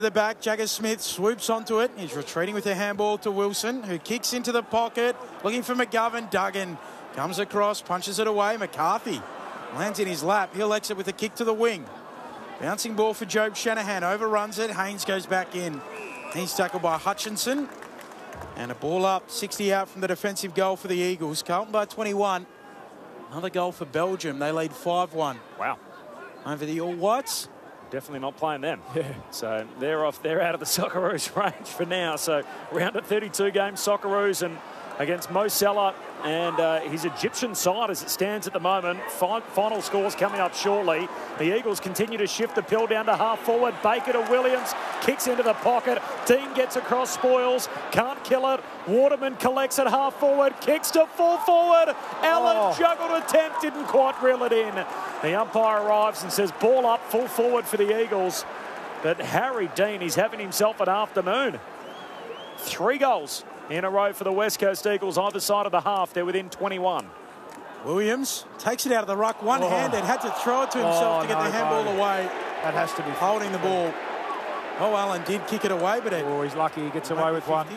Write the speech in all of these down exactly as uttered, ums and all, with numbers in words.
The back, Jagger Smith swoops onto it. He's retreating with a handball to Wilson, who kicks into the pocket, looking for McGovern. Duggan comes across, punches it away. McCarthy lands in his lap. He'll exit with a kick to the wing. Bouncing ball for Jobe Shanahan, overruns it. Haynes goes back in. He's tackled by Hutchinson. And a ball up, sixty out from the defensive goal for the Eagles. Carlton by twenty-one. Another goal for Belgium. They lead five one. Wow. Over the All Whites. Definitely not playing them. Yeah. So they're off. They're out of the Socceroos range for now. So round at thirty-two games, Socceroos and against Mo Salah and uh, his Egyptian side as it stands at the moment. Fi final scores coming up shortly. The Eagles continue to shift the pill down to half forward. Baker to Williams, kicks into the pocket. Dean gets across, spoils, can't kill it. Waterman collects it half forward, kicks to full forward. Allen Oh. juggled attempt, didn't quite reel it in. The umpire arrives and says ball up, full forward for the Eagles. But Harry Dean, he's having himself an afternoon. Three goals in a row for the West Coast Eagles, either side of the half. They're within twenty-one. Williams takes it out of the ruck, Oh. one-handed, had to throw it to himself Oh, to get no, the handball no. away. That has to be Holding the ball. Oh, Allen did kick it away, but it... Oh, he's lucky he gets away with one.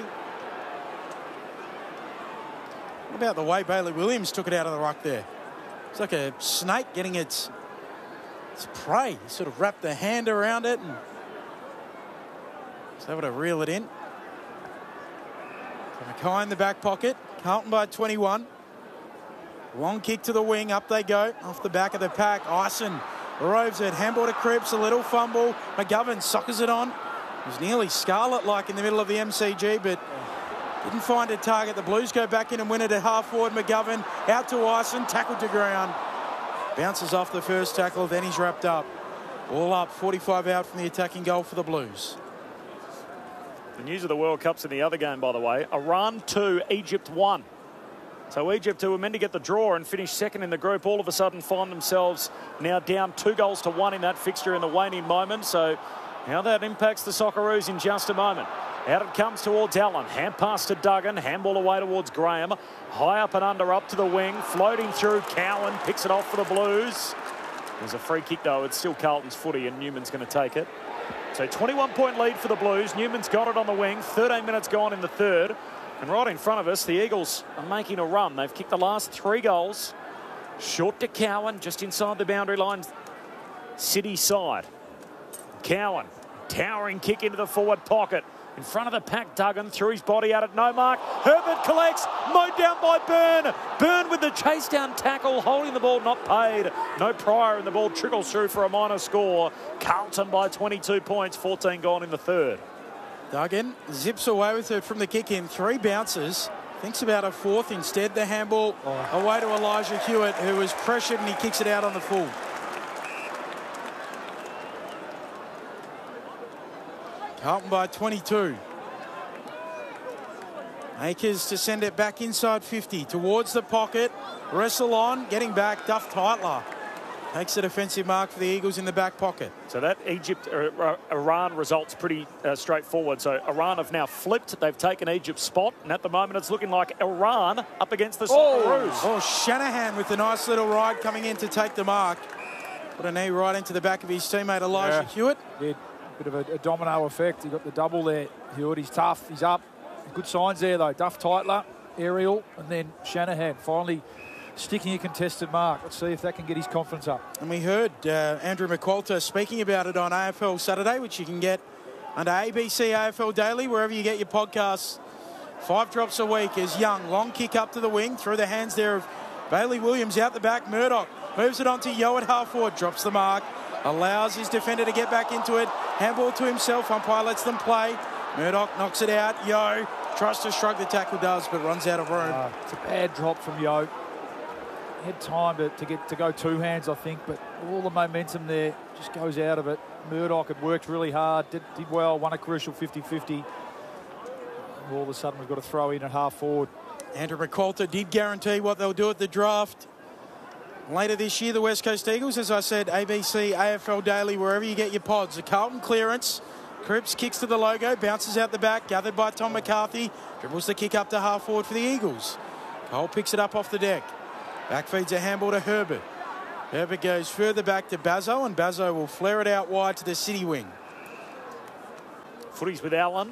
What about the way Bailey Williams took it out of the ruck there? It's like a snake getting its, its prey. He sort of wrapped the hand around it and was able to reel it in. So Mackay in the back pocket. Carlton by twenty-one. Long kick to the wing. Up they go. Off the back of the pack. Ison roves it. Handball to Cripps. A little fumble. McGovern soccers it on. It was nearly Scarlet-like in the middle of the M C G, but didn't find a target. The Blues go back in and win it at half forward. McGovern out to Ison. Tackled to ground. Bounces off the first tackle. Then he's wrapped up. All up. forty-five out from the attacking goal for the Blues. The news of the World Cup's in the other game, by the way. Iran two, Egypt one. So Egypt, who were meant to get the draw and finish second in the group, all of a sudden find themselves now down two goals to one in that fixture in the waning moment. So how that impacts the Socceroos in just a moment. Out it comes towards Allen. Hand pass to Duggan. Handball away towards Graham. High up and under, up to the wing. Floating through. Cowan picks it off for the Blues. There's a free kick, though. It's still Carlton's footy, and Newman's going to take it. So twenty-one point lead for the Blues. Newman's got it on the wing. thirteen minutes gone in the third. And right in front of us, the Eagles are making a run. They've kicked the last three goals. Short to Cowan, just inside the boundary line. City side. Cowan, towering kick into the forward pocket. In front of the pack, Duggan threw his body at it. No mark. Herbert collects. Mowed down by Byrne. Byrne with the chase down tackle. Holding the ball, not paid. No prior, and the ball trickles through for a minor score. Carlton by twenty-two points. fourteen gone in the third. Duggan zips away with it from the kick in. Three bounces. Thinks about a fourth. Instead, the handball Oh. away to Elijah Hewitt, who was pressured, and he kicks it out on the full. Carlton by twenty-two. Akers to send it back inside fifty. Towards the pocket. Wrestle on. Getting back. Duff Tytler takes a defensive mark for the Eagles in the back pocket. So that Egypt uh, Iran result's pretty uh, straightforward. So Iran have now flipped. They've taken Egypt's spot, and at the moment it's looking like Iran up against the Socceroos. Oh, Shanahan with a nice little ride coming in to take the mark. Put a knee right into the back of his teammate Elijah Yeah. Hewitt. Did a bit of a, a domino effect. He got the double there. Hewitt, he's tough. He's up. Good signs there, though. Duff Tytler, aerial, and then Shanahan finally sticking a contested mark. Let's see if that can get his confidence up. And we heard uh, Andrew McQualter speaking about it on A F L Saturday, which you can get under A B C A F L Daily, wherever you get your podcasts. Five drops a week as Young. Long kick up to the wing, through the hands there of Bailey Williams out the back. Murdoch moves it on to Yo at half forward, drops the mark, allows his defender to get back into it. Handball to himself, umpire lets them play. Murdoch knocks it out. Yo tries to shrug, the tackle does, but runs out of room. Uh, it's a bad drop from Yo. He had time to, to get to go two hands, I think, but all the momentum there just goes out of it. Murdoch had worked really hard, did, did well, won a crucial fifty fifty. All of a sudden, we've got to throw in at half forward. Andrew McQualter did guarantee what they'll do at the draft later this year, the West Coast Eagles. As I said, A B C, A F L Daily, wherever you get your pods. A Carlton clearance. Cripps kicks to the logo, bounces out the back, gathered by Tom McCarthy. Dribbles the kick up to half forward for the Eagles. Cole picks it up off the deck. Back feeds a handball to Herbert. Herbert goes further back to Bazzo, and Bazzo will flare it out wide to the City wing. Footies with Allen.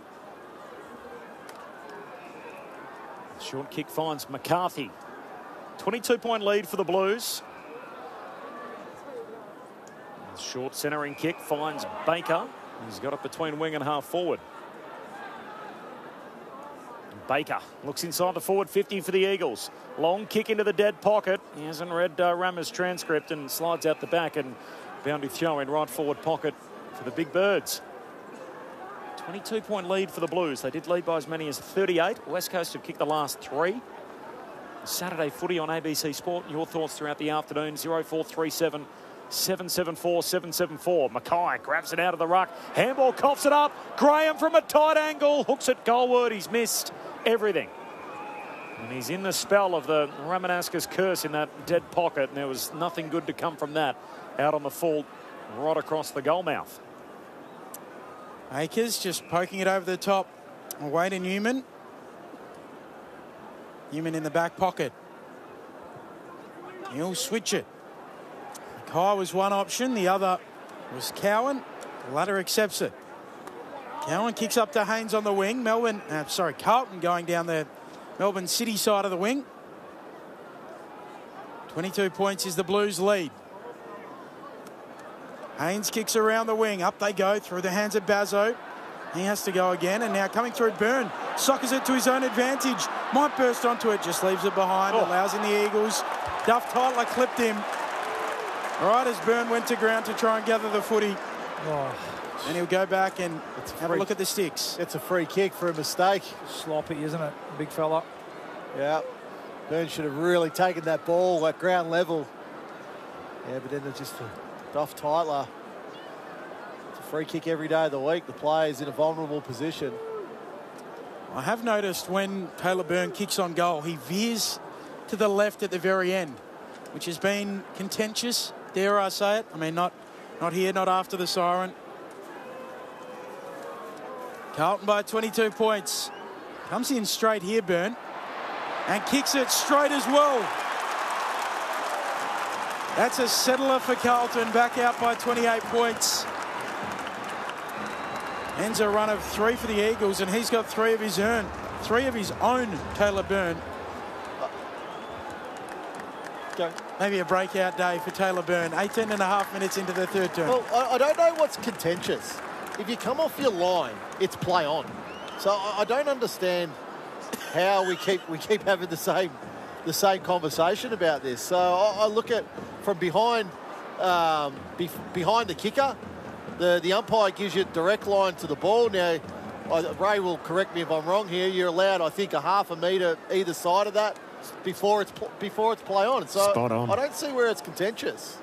Short kick finds McCarthy. twenty-two point lead for the Blues. Short centering kick finds Baker. He's got it between wing and half forward. Baker looks inside the forward fifty for the Eagles. Long kick into the dead pocket. He hasn't read uh, Rama's transcript and slides out the back, and bound to throw in right forward pocket for the Big Birds. twenty-two point lead for the Blues. They did lead by as many as thirty-eight. West Coast have kicked the last three. Saturday footy on A B C Sport. Your thoughts throughout the afternoon. oh four three seven, seven seven four, seven seven four. Mackay grabs it out of the ruck. Handball coughs it up. Graham from a tight angle. Hooks it goalward. He's missed everything. And he's in the spell of the Ramanaskas curse in that dead pocket. And there was nothing good to come from that. Out on the full, right across the goal mouth. Akers just poking it over the top. Away to Newman. Newman in the back pocket. He'll switch it. Mackay was one option. The other was Cowan. The latter accepts it. Cowan kicks up to Haynes on the wing. Melbourne, uh, sorry, Carlton going down the Melbourne City side of the wing. twenty-two points is the Blues lead. Haynes kicks around the wing. Up they go through the hands of Bazzo. He has to go again. And now coming through Byrne. Sockers it to his own advantage. Might burst onto it. Just leaves it behind. Oh. Allows in the Eagles. Duff Tyler clipped him. Right as Byrne went to ground to try and gather the footy. Oh. And he'll go back and it's have free. a look at the sticks. It's a free kick for a mistake. Sloppy, isn't it, big fella? Yeah. Byrne should have really taken that ball at ground level. Yeah, but then it's just a Duff Tyler. It's a free kick every day of the week. The player's in a vulnerable position. I have noticed when Taylor Byrne kicks on goal, he veers to the left at the very end, which has been contentious, dare I say it. I mean, not, not here, not after the siren. Carlton by twenty-two points. Comes in straight here, Byrne. And kicks it straight as well. That's a settler for Carlton, back out by twenty-eight points. Ends a run of three for the Eagles, and he's got three of his own. Three of his own, Taylor Byrne. Go. Maybe a breakout day for Taylor Byrne. eighteen and a half minutes into the third term. Well, I, I don't know what's contentious. If you come off your line, it's play on. So I, I don't understand how we keep we keep having the same the same conversation about this. So I, I look at from behind um, be, behind the kicker, the the umpire gives you a direct line to the ball. Now, I, Ray will correct me if I'm wrong here. You're allowed, I think, a half a metre either side of that before it's before it's play on. So Spot on. I don't see where it's contentious.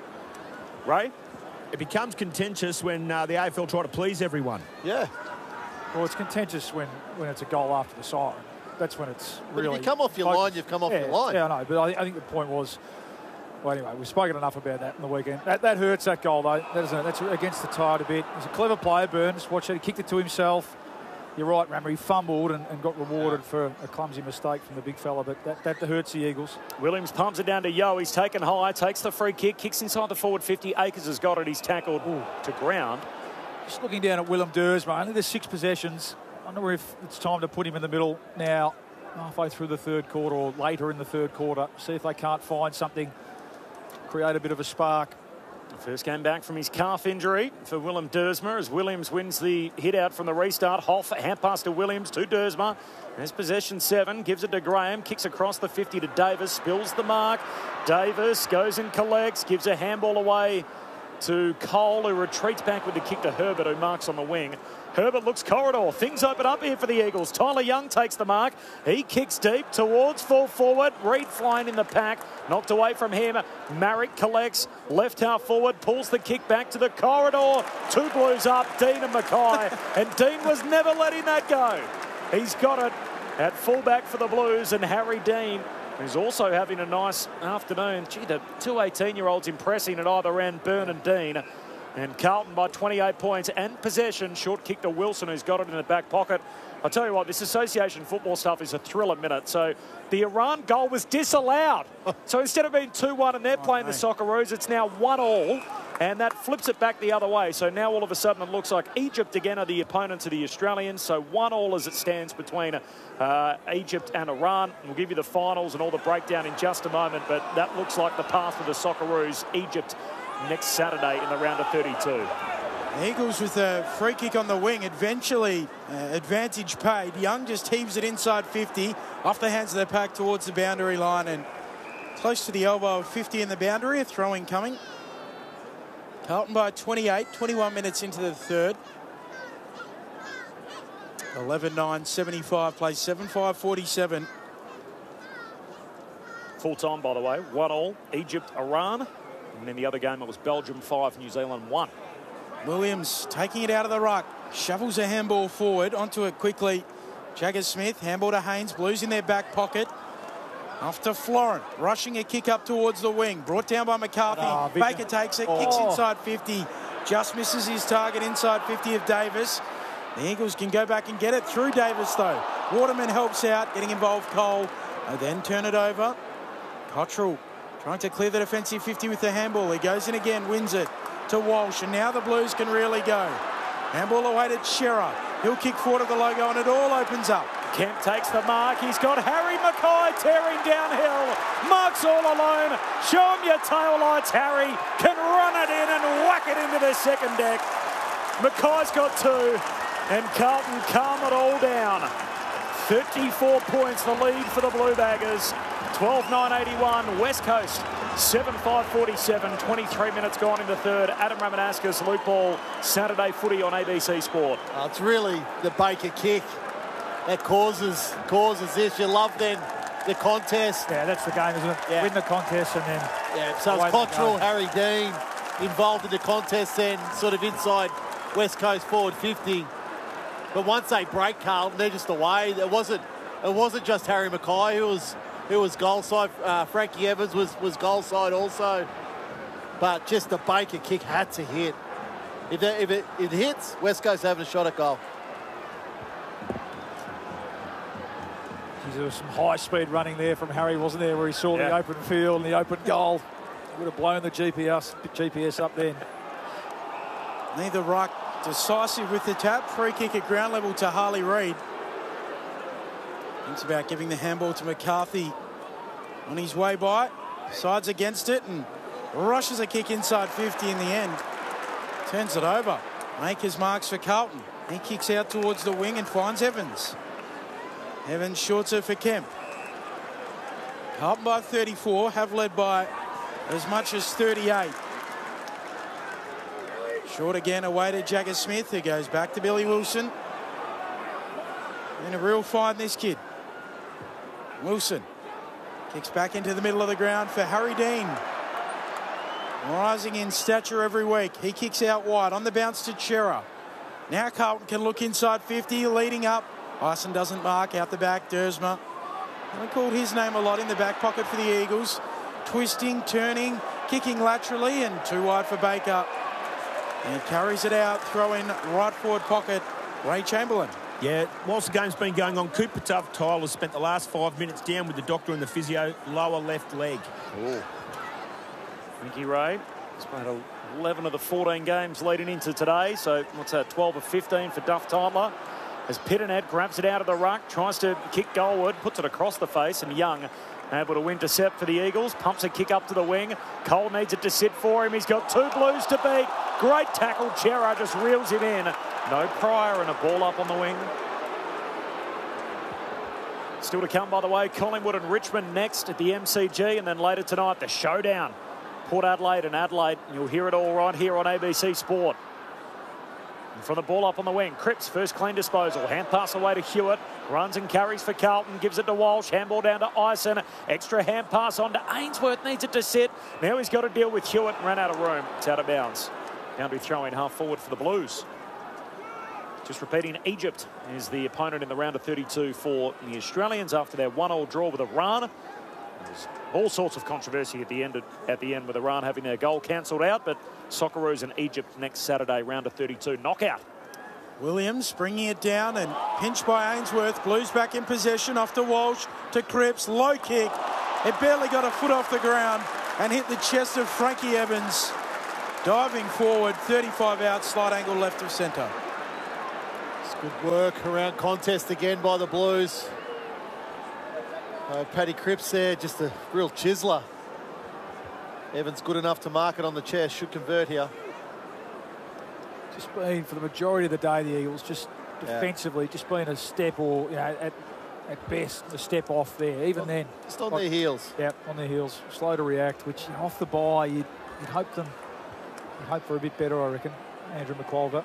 Ray? It becomes contentious when uh, the A F L try to please everyone. Yeah. Well, it's contentious when, when it's a goal after the siren. That's when it's But really... if you come off your focused. line, you've come off yeah, your line. Yeah, I know, but I, I think the point was... Well, anyway, we've spoken enough about that in the weekend. That, that hurts, that goal, though. That isn't, that's against the tide a bit. He's a clever player, Byrne. Just watch it. He kicked it to himself. You're right, Rammer. He fumbled and, and got rewarded for a clumsy mistake from the big fella, but that, that hurts the Eagles. Williams pumps it down to Yo. He's taken high, takes the free kick, kicks inside the forward fifty. Akers has got it. He's tackled Ooh. to ground. Just looking down at Willem Dersma. Only there's six possessions. I wonder if it's time to put him in the middle now, halfway through the third quarter or later in the third quarter. See if they can't find something, create a bit of a spark. First game back from his calf injury for Willem Dersma as Williams wins the hit out from the restart. Hoff, hand pass to Williams, to Dersma. There's possession seven, gives it to Graham, kicks across the fifty to Davis, spills the mark. Davis goes and collects, gives a handball away to Cole, who retreats back with the kick to Herbert, who marks on the wing. Herbert looks corridor. Things open up here for the Eagles. Tyler Young takes the mark. He kicks deep towards full forward. Reed flying in the pack. Knocked away from him. Marrick collects. Left half forward. Pulls the kick back to the corridor. Two Blues up. Dean and Mackay. And Dean was never letting that go. He's got it at fullback for the Blues. And Harry Dean, who's also having a nice afternoon. Gee, the two eighteen-year-olds impressing at either end, Byrne and Dean. And Carlton by twenty-eight points and possession. Short kick to Wilson, who's got it in the back pocket. I'll tell you what, this association football stuff is a thrill a minute. So the Iran goal was disallowed. So instead of being two one and they're oh, playing no. the Socceroos, it's now one all. and that flips it back the other way. So now all of a sudden it looks like Egypt again are the opponents of the Australians. So one all as it stands between uh, Egypt and Iran. We'll give you the finals and all the breakdown in just a moment, but that looks like the path for the Socceroos. Egypt next Saturday in the round of thirty-two. Eagles with a free kick on the wing, eventually uh, advantage paid. Young just heaves it inside fifty, off the hands of the pack towards the boundary line and close to the elbow of fifty in the boundary, a throw-in coming. Carlton by twenty-eight, twenty-one minutes into the third. eleven nine seventy-five, plays seven five forty-seven. Full time, by the way, one all, Egypt, Iran. And then the other game, it was Belgium five, New Zealand one. Williams taking it out of the ruck, shovels a handball forward, onto it quickly. Jagger Smith, handball to Haynes, Blues in their back pocket. Off to Florent, rushing a kick up towards the wing, brought down by McCarthy. Oh, Baker takes it, kicks oh. inside fifty, just misses his target inside fifty of Davis. The Eagles can go back and get it through Davis though. Waterman helps out, getting involved Cole. They then turn it over. Cottrell trying to clear the defensive fifty with the handball. He goes in again, wins it to Walsh, and now the Blues can really go. Handball away to Shearer. He'll kick forward of the logo and it all opens up. Kemp takes the mark. He's got Harry Mackay tearing downhill. Mark's all alone. Show him your tail lights. Harry can run it in and whack it into the second deck. Mackay's got two, and Carlton calm it all down. thirty-four points the lead for the Blue Baggers. twelve nine eighty-one, West Coast, seven five forty-seven, twenty-three minutes gone in the third. Adam Ramanauskas, Luke Ball, Saturday footy on A B C Sport. Oh, it's really the Baker kick that causes causes this. You love then the contest. Yeah, that's the game, isn't it? Yeah. Win the contest and then... Yeah, so it's Cottrell, Harry Dean involved in the contest then, sort of inside West Coast forward fifty. But once they break Carlton, they're just away. It wasn't it wasn't just Harry Mackay who was who was goal side. Uh, Frankie Evans was, was goal side also. But just the Baker kick had to hit. If it, if it, it hits, West Coast having a shot at goal. There was some high-speed running there from Harry, wasn't there, where he saw Yeah. the open field and the open goal. Would have blown the G P S, G P S up then. Neither ruck decisive with the tap. Free kick at ground level to Harley Reid. Thinks about giving the handball to McCarthy on his way by. Sides against it and rushes a kick inside fifty in the end. Turns it over. Makers marks for Carlton. He kicks out towards the wing and finds Evans. Evans shorts it for Kemp. Carlton by thirty-four, have led by as much as thirty-eight. Short again, away to Jagger Smith, who goes back to Billy Wilson. And a real find, this kid. Wilson kicks back into the middle of the ground for Harry Dean. Rising in stature every week. He kicks out wide on the bounce to Chera. Now Carlton can look inside fifty, leading up. Ison doesn't mark, out the back, Dersma. We called his name a lot in the back pocket for the Eagles. Twisting, turning, kicking laterally, and too wide for Baker. And carries it out, throw in right forward pocket, Ray Chamberlain. Yeah, whilst the game's been going on, Cooper Tough Tyler spent the last five minutes down with the doctor and the physio, lower left leg. Ooh. Mickey Ray has played eleven of the fourteen games leading into today. So what's that, twelve of fifteen for Duff Tyler. As Pitternet grabs it out of the ruck, tries to kick goalward, puts it across the face, and Young able to intercept for the Eagles. Pumps a kick up to the wing. Cole needs it to sit for him. He's got two Blues to beat. Great tackle. Chera just reels him in. No Pryor and a ball up on the wing. Still to come, by the way, Collingwood and Richmond next at the M C G, and then later tonight, the showdown. Port Adelaide and Adelaide. You'll hear it all right here on A B C Sport. And from the ball up on the wing, Cripps, first clean disposal. Hand pass away to Hewitt. Runs and carries for Carlton. Gives it to Walsh. Handball down to Ison. Extra hand pass on to Ainsworth. Needs it to sit. Now he's got to deal with Hewitt. Ran out of room. It's out of bounds. Boundary throw in half forward for the Blues. Just repeating, Egypt is the opponent in the round of thirty-two for the Australians after their one-all draw with Iran. There's all sorts of controversy at the end at the end with Iran having their goal cancelled out, but Socceroos and Egypt next Saturday, round of thirty-two, knockout. Williams bringing it down and pinched by Ainsworth. Blues back in possession, off to Walsh, to Cripps, low kick. It barely got a foot off the ground and hit the chest of Frankie Evans. Diving forward, thirty-five out, slight angle left of centre. It's good work around contest again by the Blues. Uh, Paddy Cripps there, just a real chiseler. Evans good enough to mark it on the chest, should convert here. Just been, for the majority of the day, the Eagles just defensively, yeah. just been a step or, you know, at, at best, a step off there. Even on, then. Just on like, their heels. Yeah, on their heels. Slow to react, which you know, off the bye, you'd, you'd hope them, you'd hope for a bit better, I reckon. Andrew McQualter.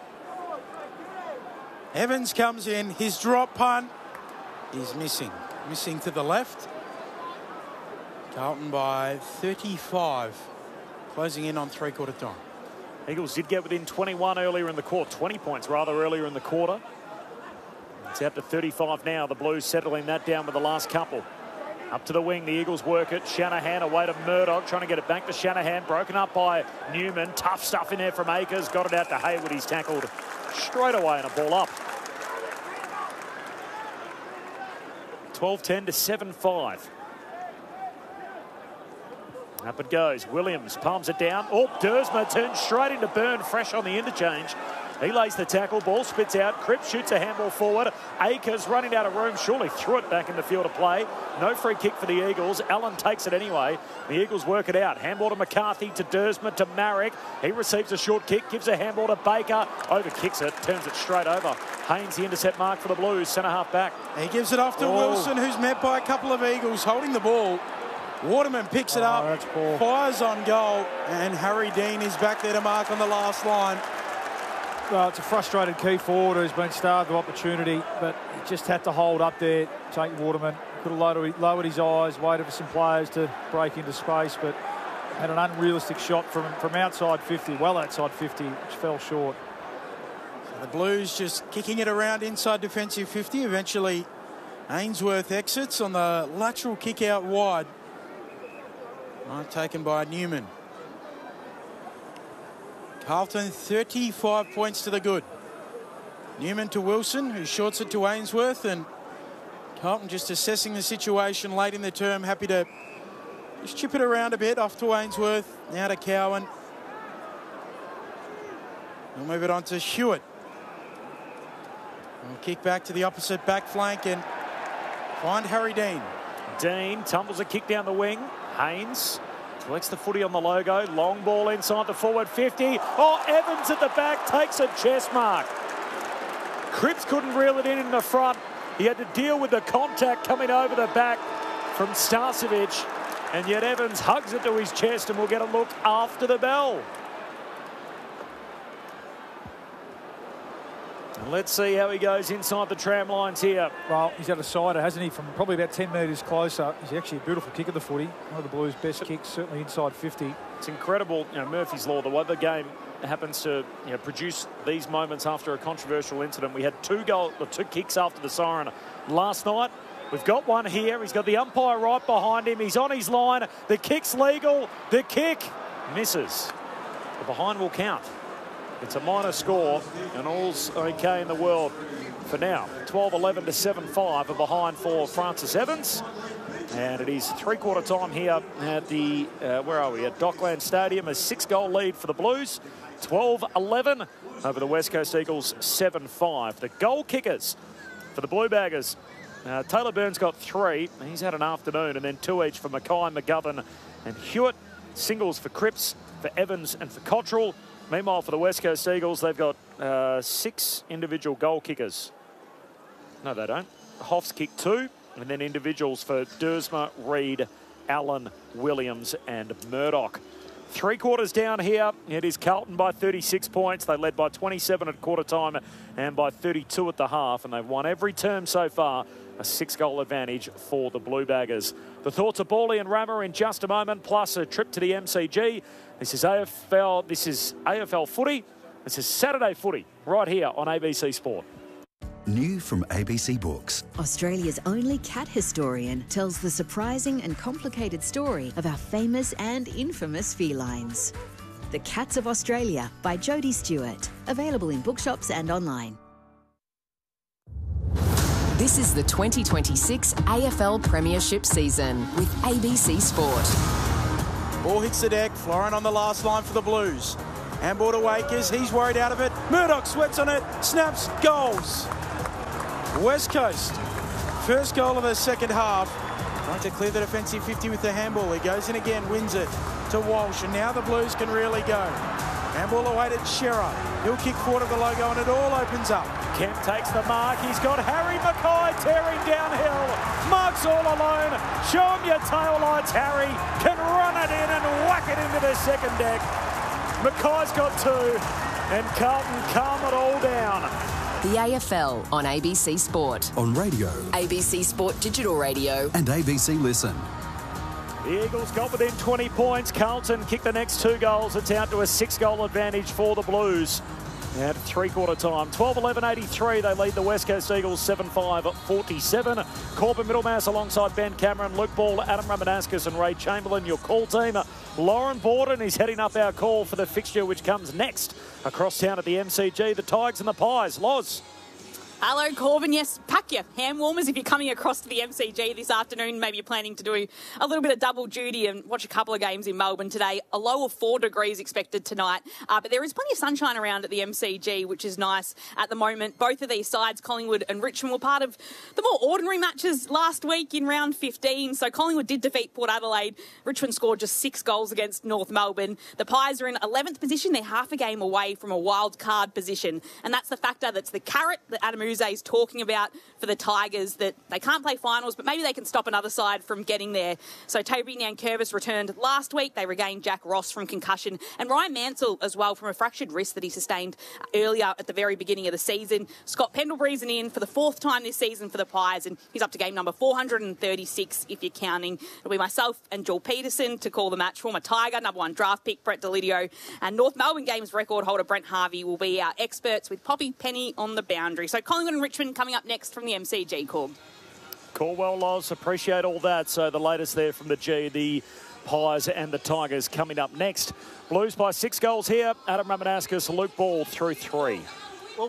Evans comes in, his drop punt is missing. Missing to the left. Carlton by thirty-five. Closing in on three-quarter time. Eagles did get within twenty-one earlier in the quarter, twenty points rather earlier in the quarter. It's out to thirty-five now. The Blues settling that down with the last couple. Up to the wing, the Eagles work it. Shanahan away to Murdoch, trying to get it back to Shanahan. Broken up by Newman. Tough stuff in there from Akers. Got it out to Hayward. He's tackled straight away and a ball up. twelve ten to seven five. Up it goes. Williams palms it down. Oh, Dersma turns straight into Byrne, fresh on the interchange. He lays the tackle. Ball spits out. Cripps shoots a handball forward. Akers running out of room. Surely threw it back in the field of play. No free kick for the Eagles. Allen takes it anyway. The Eagles work it out. Handball to McCarthy, to Dersma, to Marek. He receives a short kick. Gives a handball to Baker. Over kicks it. Turns it straight over. Haynes, the intercept mark for the Blues. Centre half back. He gives it off to oh. Wilson, who's met by a couple of Eagles holding the ball. Waterman picks it oh, up, fires on goal, and Harry Dean is back there to mark on the last line. Well, it's a frustrated key forward who's been starved of opportunity, but he just had to hold up there, Jake Waterman. Could have lowered, lowered his eyes, waited for some players to break into space, but had an unrealistic shot from, from outside fifty, well outside fifty, which fell short. So the Blues just kicking it around inside defensive fifty. Eventually, Ainsworth exits on the lateral kick out wide. Right, taken by Newman. Carlton thirty-five points to the good. Newman to Wilson, who shorts it to Ainsworth, and Carlton just assessing the situation late in the term, happy to just chip it around a bit, off to Ainsworth, now to Cowan. We'll move it on to Hewitt. We'll kick back to the opposite back flank and find Harry Dean. Dean tumbles a kick down the wing. Haynes collects the footy on the logo. Long ball inside the forward fifty. Oh, Evans at the back takes a chest mark. Cripps couldn't reel it in in the front. He had to deal with the contact coming over the back from Starcevic. And yet Evans hugs it to his chest, and we'll get a look after the bell. And let's see how he goes inside the tram lines here. Well, he's had a sider, hasn't he, from probably about ten metres closer. He's actually a beautiful kick of the footy. One of the Blues' best kicks, certainly inside fifty. It's incredible, you know, Murphy's Law, the way the game happens to, you know, produce these moments after a controversial incident. We had two goal, or two kicks after the siren last night. We've got one here. He's got the umpire right behind him. He's on his line. The kick's legal. The kick misses. The behind will count. It's a minor score, and all's okay in the world for now. twelve eleven to seven five, a behind for Francis Evans. And it is three-quarter time here at the, uh, where are we, at Dockland Stadium. A six-goal lead for the Blues. twelve eleven over the West Coast Eagles, seven five. The goal kickers for the Blue Baggers. Uh, Taylor Burns got three. He's had an afternoon, and then two each for Mackay, McGovern and Hewitt. Singles for Cripps, for Evans and for Cottrell. Meanwhile, for the West Coast Eagles, they've got uh, six individual goal kickers. No, they don't. Hoff's kicked two, and then individuals for Dersma, Reid, Allen, Williams and Murdoch. Three quarters down here. It is Carlton by thirty-six points. They led by twenty-seven at quarter time and by thirty-two at the half, and they've won every term so far. A six-goal advantage for the Blue Baggers. The thoughts of Bally and Rammer in just a moment, plus a trip to the M C G. This is A F L. This is A F L footy. This is Saturday footy right here on A B C Sport. New from A B C Books. Australia's only cat historian tells the surprising and complicated story of our famous and infamous felines. The Cats of Australia by Jodie Stewart. Available in bookshops and online. This is the twenty twenty-six A F L Premiership season with A B C Sport. Ball hits the deck. Florin on the last line for the Blues. Handball to Wakers. He's worried out of it. Murdoch sweats on it. Snaps. Goals. West Coast. First goal of the second half. Trying to clear the defensive fifty with the handball. He goes in again. Wins it to Walsh. And now the Blues can really go. Handball away to Shearer. He'll kick forward of the logo and it all opens up. Kemp takes the mark. He's got Harry Mackay tearing downhill. Mark's all alone. Show him your tail lights, Harry. Can run it in and whack it into the second deck. Mackay's got two. And Carlton calm it all down. The A F L on A B C Sport. On radio. A B C Sport Digital Radio. And A B C Listen. The Eagles got within twenty points. Carlton kicked the next two goals. It's out to a six-goal advantage for the Blues. At three-quarter time, twelve eleven eighty-three, they lead the West Coast Eagles seven five forty-seven. Corbin Middlemass alongside Ben Cameron, Luke Ball, Adam Ramanaskas and Ray Chamberlain, your call team. Lauren Borden is heading up our call for the fixture which comes next across town at the M C G. The Tigers and the Pies. Loz. Hello, Corbin. Yes, pack your hand warmers if you're coming across to the M C G this afternoon. Maybe you're planning to do a little bit of double duty and watch a couple of games in Melbourne today. A low of four degrees expected tonight, uh, but there is plenty of sunshine around at the M C G, which is nice at the moment. Both of these sides, Collingwood and Richmond, were part of the more ordinary matches last week in round fifteen. So Collingwood did defeat Port Adelaide. Richmond scored just six goals against North Melbourne. The Pies are in eleventh position. They're half a game away from a wild card position, and that's the factor that's the carrot that Adam Uze is talking about for the Tigers, that they can't play finals, but maybe they can stop another side from getting there. So Toby Nankervis returned last week. They regained Jack Ross from concussion and Ryan Mansell as well from a fractured wrist that he sustained earlier at the very beginning of the season. Scott Pendlebury's in for the fourth time this season for the Pies, and he's up to game number four hundred thirty-six if you're counting. It'll be myself and Joel Peterson to call the match. Former Tiger, number one draft pick Brett Delidio, and North Melbourne Games record holder Brent Harvey will be our experts with Poppy Penny on the boundary. So Collingwood and Richmond coming up next from the M C G, Corb. Cool, well, Loz, appreciate all that. So the latest there from the G, the Pies and the Tigers coming up next. Blues by six goals here. Adam Ramanaskas, Luke Ball through three. Well,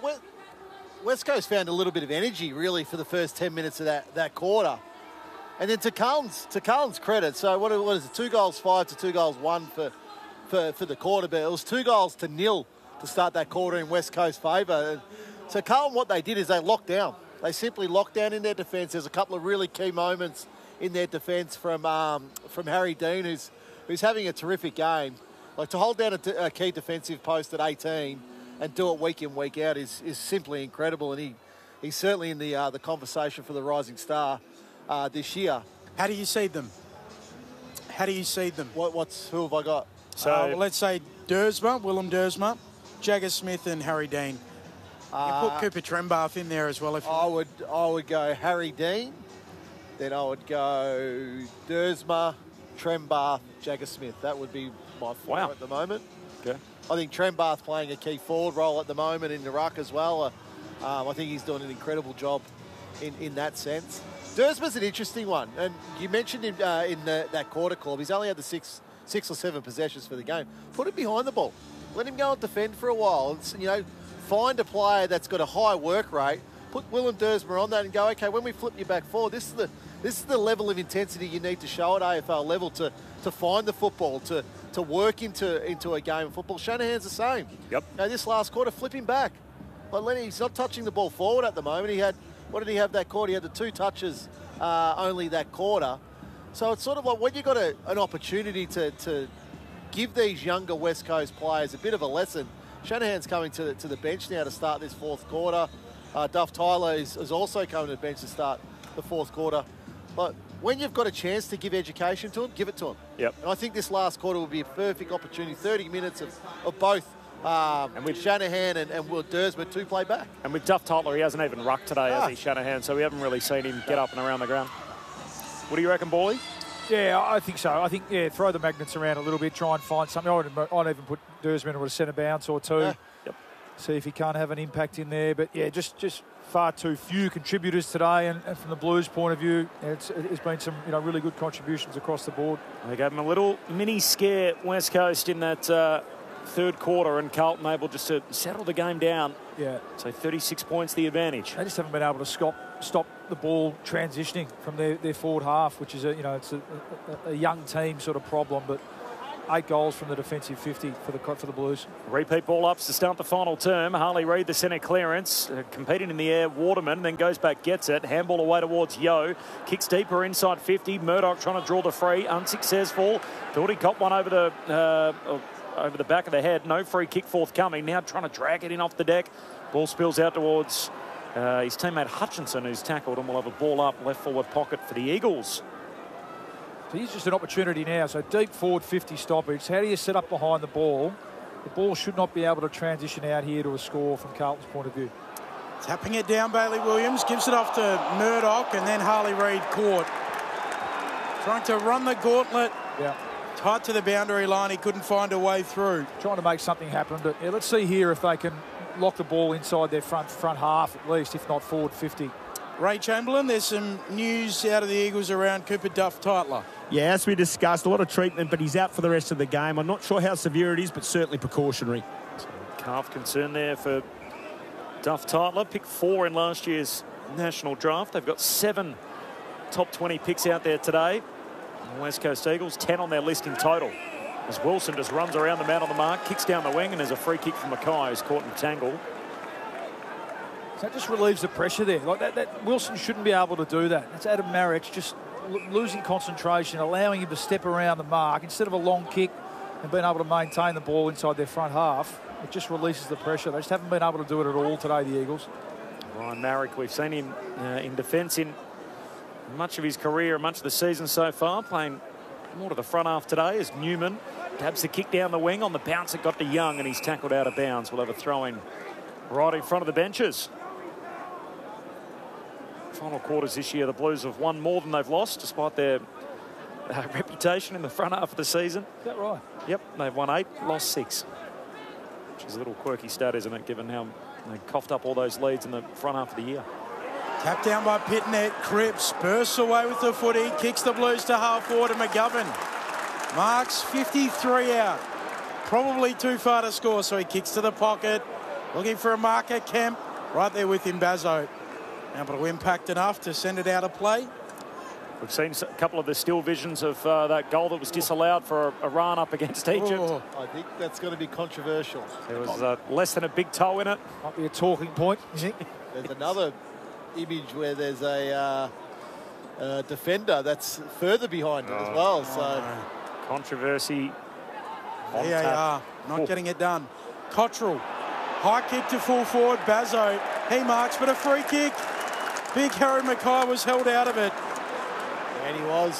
West Coast found a little bit of energy, really, for the first ten minutes of that, that quarter. And then to Carlton's, to Carlton's credit, so what, what is it, two goals five to two goals one for, for, for the quarter, but it was two goals to nil to start that quarter in West Coast favour. So Carlton, what they did is they locked down. They simply locked down in their defence. There's a couple of really key moments in their defence from um, from Harry Dean, who's who's having a terrific game. Like, to hold down a, a key defensive post at eighteen and do it week in, week out is is simply incredible. And he he's certainly in the uh, the conversation for the Rising Star uh, this year. How do you seed them? How do you seed them? What, what's who have I got? So uh, well, let's say Dersma, Willem Dersma, Jagger Smith, and Harry Dean. You Uh, put Cooper Trembath in there as well. If you... I would, I would go Harry Dean, then I would go Dersma, Trembath, Jagger Smith. That would be my four Wow. at the moment. Okay. I think Trembath playing a key forward role at the moment in the ruck as well. Uh, um, I think he's doing an incredible job in, in that sense. Dersma's an interesting one, and you mentioned him uh, in the, that quarter, club. He's only had the six, six or seven possessions for the game. Put him behind the ball. Let him go and defend for a while. It's, you know. Find a player that's got a high work rate, put Willem Dersma on that and go, okay, when we flip you back forward, this is the this is the level of intensity you need to show at A F L level to to find the football, to to work into into a game of football. Shanahan's the same. Yep. Now, this last quarter, flip him back. But Lenny, he's not touching the ball forward at the moment. He had, what did he have that quarter? He had the two touches uh, only that quarter. So it's sort of like when you've got a, an opportunity to, to give these younger West Coast players a bit of a lesson. Shanahan's coming to the, to the bench now to start this fourth quarter. Uh, Duff Tyler is, is also coming to the bench to start the fourth quarter. But when you've got a chance to give education to him, give it to him. Yep. And I think this last quarter will be a perfect opportunity. thirty minutes of, of both um, and with Shanahan and, and Will Dersma to play back. And with Duff Tyler, he hasn't even rucked today, Ah. has he, Shanahan? So we haven't really seen him get up and around the ground. What do you reckon, Bally? Yeah, I think so. I think, yeah, throw the magnets around a little bit, try and find something. I'd, I'd even put Dersman into a centre bounce or two. Yeah. Yep. See if he can't have an impact in there. But, yeah, just just far too few contributors today. And, and from the Blues' point of view, it's, it's been some you know really good contributions across the board. They gave him a little mini scare, West Coast, in that uh, third quarter, and Carlton able just to settle the game down. Yeah. So thirty-six points the advantage. They just haven't been able to stop stop the ball transitioning from their, their forward half, which is a you know it's a, a, a young team sort of problem. But eight goals from the defensive fifty for the for the Blues. Repeat ball ups to start the final term. Harley Reid, the centre clearance, uh, competing in the air. Waterman then goes back, gets it. Handball away towards Yo. Kicks deeper inside fifty. Murdoch trying to draw the free. Unsuccessful. Thought he got one over the uh, over the back of the head. No free kick forthcoming. Now trying to drag it in off the deck. Ball spills out towards uh, his teammate Hutchinson, who's tackled, and will have a ball up left forward pocket for the Eagles. So here's just an opportunity now. So deep forward fifty stoppage. How do you set up behind the ball? The ball should not be able to transition out here to a score from Carlton's point of view. Tapping it down, Bailey Williams. Gives it off to Murdoch, and then Harley Reid caught. Trying to run the gauntlet. Yeah. Tight to the boundary line. He couldn't find a way through. Trying to make something happen. But yeah, let's see here if they can lock the ball inside their front front half at least, if not forward fifty. Ray Chamberlain, there's some news out of the Eagles around Cooper Duff-Tytler. Yeah, as we discussed, a lot of treatment, but he's out for the rest of the game. I'm not sure how severe it is, but certainly precautionary. Calf concern there for Duff-Tytler. Picked four in last year's national draft. They've got seven top twenty picks out there today. The West Coast Eagles, ten on their list in total. As Wilson just runs around the man on the mark, kicks down the wing, and there's a free kick from Mackay, who's caught in a tangle. So that just relieves the pressure there. Like that, that Wilson shouldn't be able to do that. It's Adam Marek just losing concentration, allowing him to step around the mark instead of a long kick and being able to maintain the ball inside their front half. It just releases the pressure. They just haven't been able to do it at all today, the Eagles. Ryan Marek, we've seen him uh, in defence in much of his career, much of the season so far, playing more to the front half today as Newman dabs the kick down the wing. On the bounce, it got to Young, and he's tackled out of bounds. We'll have a throw-in right in front of the benches. Final quarters this year, the Blues have won more than they've lost, despite their uh, reputation in the front half of the season. Is that right? Yep, they've won eight, lost six. Which is a little quirky stat, isn't it, given how they coughed up all those leads in the front half of the year. Tapped down by Pitnet. Cripps bursts away with the footy, kicks the Blues to half forward, and McGovern marks fifty-three out. Probably too far to score, so he kicks to the pocket. Looking for a marker, Kemp. Right there with him, Bazzo. Able to impact enough to send it out of play. We've seen a couple of the still visions of uh, that goal that was disallowed for a, a run up against Egypt. Oh, I think that's going to be controversial. There was uh, less than a big toe in it. Might be a talking point, you think? There's another image where there's a uh, uh, defender that's further behind it as well. So controversy. V A R not oh. getting it done. Cottrell, high kick to full forward. Bazzo, he marks, but a free kick. Big Harry Mackay was held out of it. And he was.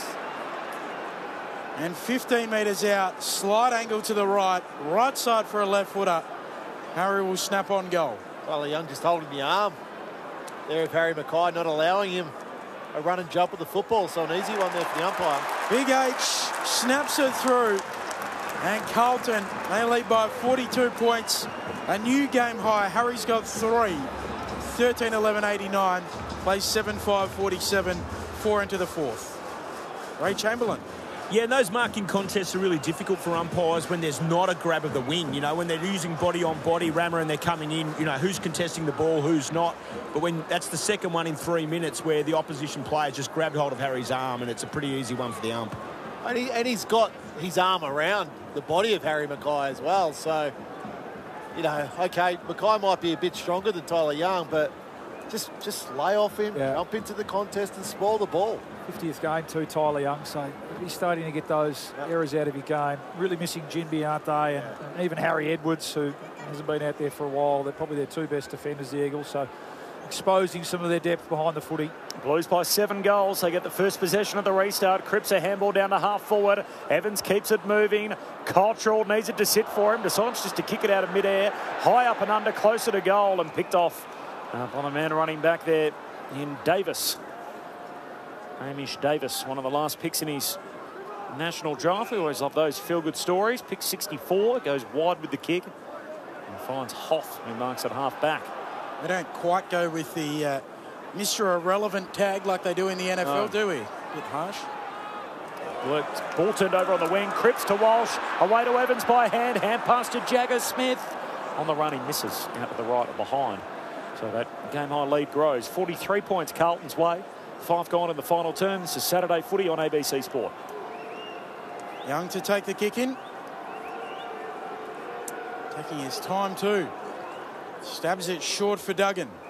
And fifteen metres out, slight angle to the right, right side for a left footer. Harry will snap on goal. Tyler Young just holding the arm there of Harry Mackay, not allowing him a run and jump with the football, so an easy one there for the umpire. Big H snaps it through, and Carlton, they lead by forty-two points. A new game high. Harry's got three. thirteen eleven eighty-nine, plays seven five forty-seven, four into the fourth. Ray Chamberlain. Yeah, and those marking contests are really difficult for umpires when there's not a grab of the wing. You know, when they're using body on body, rammer, and they're coming in, you know, who's contesting the ball, who's not. But when that's the second one in three minutes where the opposition player just grabbed hold of Harry's arm, and it's a pretty easy one for the ump. And, he, and he's got his arm around the body of Harry Mackay as well. So, you know, okay, Mackay might be a bit stronger than Tyler Young, but just just lay off him, yeah. jump into the contest and spoil the ball. fiftieth game too, Tyler Young, so he's starting to get those yep. errors out of your game. Really missing Jinby, aren't they? And, yeah. and even Harry Edwards, who hasn't been out there for a while. They're probably their two best defenders, the Eagles, so exposing some of their depth behind the footy. Blues by seven goals. They get the first possession of the restart. Cripps a handball down to half forward. Evans keeps it moving. Cottrell needs it to sit for him. Decides just to kick it out of midair. High up and under, closer to goal, and picked off uh, by the man running back there in Davis. Hamish Davis, one of the last picks in his national draft. We always love those feel-good stories. Pick sixty-four, goes wide with the kick and finds Hoff, who marks at half back. They don't quite go with the uh, Mister Irrelevant tag like they do in the N F L, no. do we? Bit harsh. Ball turned over on the wing. Cripps to Walsh. Away to Evans by hand. Hand pass to Jagger Smith. On the run, he misses out to the right or behind. So that game-high lead grows. forty-three points Carlton's way. Five gone in the final term. This is Saturday footy on A B C Sport. Young to take the kick in. Taking his time too. Stabs it short for Duggan.